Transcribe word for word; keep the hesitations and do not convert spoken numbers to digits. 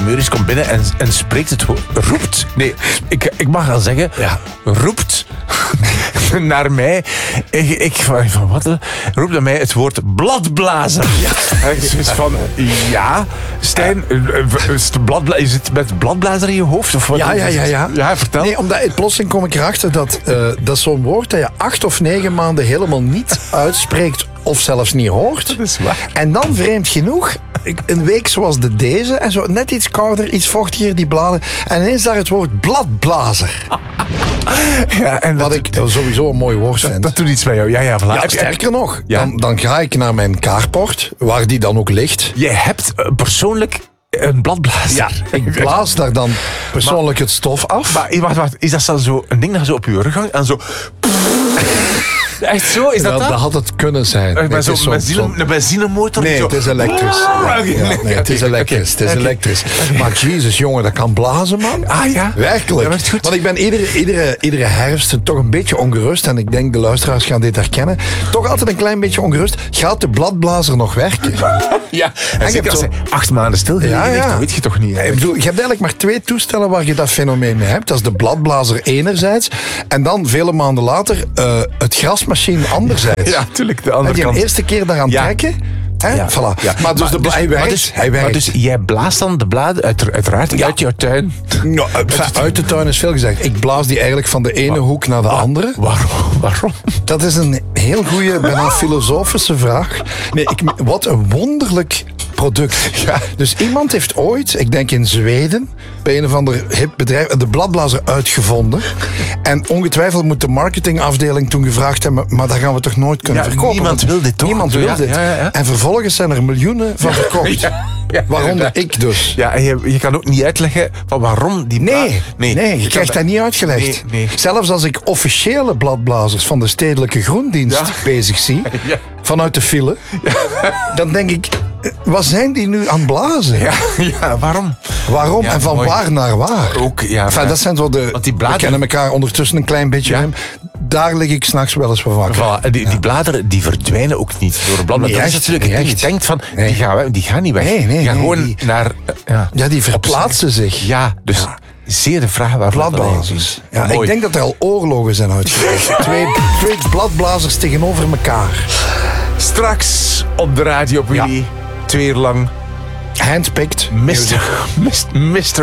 Meuris komt binnen en, en spreekt het woord. Roept. Nee, ik, ik mag wel zeggen. Ja. Roept naar mij. Ik, ik van, van wat? Roept naar mij het woord bladblazer. Ja. Ik zoiets van, ja, Stijn, is, de bladbla- is het met bladblazer in je hoofd? Of wat? Ja, ja, ja, ja. Ja, vertel. Nee, omdat plotseling kom ik erachter dat uh, dat is zo'n woord dat je acht of negen maanden helemaal niet uitspreekt of zelfs niet hoort. Dat is waar. En dan, vreemd genoeg, een week zoals de deze en zo net iets kouder, iets vochtiger, die bladen. En ineens daar het woord bladblazer. Ja, en Wat dat, ik sowieso een mooi woord vind. dat doet iets met jou. Ja, ja, voilà. Ja, Heb je- sterker nog, Ja. dan, dan ga ik naar mijn carport, waar die dan ook ligt. Jij hebt uh, persoonlijk een bladblazer. Ik blaas daar dan persoonlijk het stof af. Maar wacht, wacht, is dat dan zo een ding dat zo op je rug hangt en zo... Echt zo? Is dat dat, dat? dat had het kunnen zijn. Met Het zo'n is zo'n- benzine, zo'n- een benzinemotor? Nee, zo. het is elektrisch. Ja, Oké, ja, nee, het is oké, elektrisch. oké, Het is oké. elektrisch. Maar jezus, jongen, dat kan blazen, man. Ah ja? Werkelijk. Ja, dat is goed. Want ik ben iedere, iedere, iedere herfst toch een beetje ongerust. En ik denk de luisteraars gaan dit herkennen. Toch altijd een klein beetje ongerust. Gaat de bladblazer nog werken? Ja, en je zeker hebt als zo- hij acht maanden stilgelegen Ja, ligt, ja. dat weet je toch niet. Ik eigenlijk. bedoel, je hebt eigenlijk maar twee toestellen waar je dat fenomeen mee hebt. Dat is de bladblazer enerzijds. En dan, vele maanden later, uh, het grasmachine anderzijds. Ja, natuurlijk, de En andere die kant. een eerste keer daaraan Ja. trekken. Hè? Ja. Voilà. Ja. Maar dus, de, bla- hij maar werkt. dus, hij werkt. maar dus jij blaast dan de bladen uit, uiteraard Ja. uit jouw tuin. Nou, enfin, uit de tuin is veel gezegd. Ik blaas die eigenlijk van de ene hoek naar de andere. Waarom? Waarom? Dat is een heel goede, bijna filosofische vraag. Nee, ik, wat een wonderlijk product. Ja. Dus iemand heeft ooit, ik denk in Zweden, bij een of ander hip bedrijf, de bladblazer uitgevonden. En ongetwijfeld moet de marketingafdeling toen gevraagd hebben, maar dat gaan we toch nooit kunnen Ja, verkopen? niemand Want wil dit toch? Niemand Ja, wil ja, dit. ja, ja. En vervolgens zijn er miljoenen van verkocht. Ja, ja, Waaronder inderdaad. ik dus. Ja, en je, je kan ook niet uitleggen van waarom die bla- Nee, nee, je kan krijgt dat niet uitgelegd. Nee, nee. Zelfs als ik officiële bladblazers van de Stedelijke Groendienst Ja. bezig zie, Ja. vanuit de file, dan denk ik, eh, wat zijn die nu aan het blazen? Ja, ja, waarom? Waarom Ja, en van mooi. waar naar waar? Ook, ja. Enfin, maar- dat zijn zo de... Want die we bladeren- kennen elkaar ondertussen een klein beetje. Ja. Hem. Daar lig ik s'nachts wel eens van wakker. Voilà, die, die bladeren die verdwijnen ook niet door de bladblazer. Niet Dat is echt, natuurlijk niet het ding. echt. Je denkt van, Nee. die, gaan, we- die gaan niet weg. Nee, nee, die gaan nee, gewoon die- naar... eh, ja, Ja, die verplaatsen zich. ja, dus Ja. zeer de vraag waar Bladblazers. Ja, ik Mooi. denk dat er al oorlogen zijn uitgevoerd. twee, twee bladblazers tegenover elkaar. Straks op de radio, op Ja. jullie, twee uur lang, Handpicked. mister mister